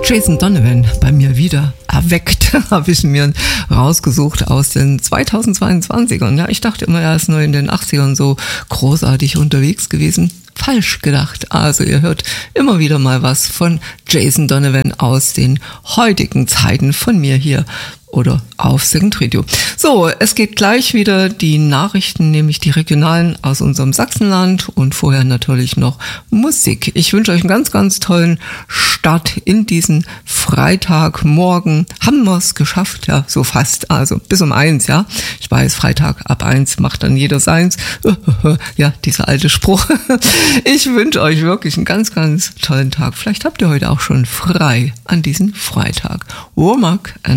Jason Donovan bei mir wieder erweckt, habe ich mir rausgesucht aus den 2022ern. Ja, ich dachte immer, er ist nur in den 80ern so großartig unterwegs gewesen. Falsch gedacht. Also ihr hört immer wieder mal was von Jason Donovan aus den heutigen Zeiten von mir hier oder auf Second Radio. So, es geht gleich wieder die Nachrichten, nämlich die regionalen aus unserem Sachsenland und vorher natürlich noch Musik. Ich wünsche euch einen ganz, ganz tollen Start in diesen Freitagmorgen. Haben wir es geschafft? Ja, so fast. Also bis um 1, ja. Ich weiß, Freitag ab 1 macht dann jeder seins. Ja, dieser alte Spruch. Ich wünsche euch wirklich einen ganz, ganz tollen Tag. Vielleicht habt ihr heute auch schon frei an diesem Freitag. Womack and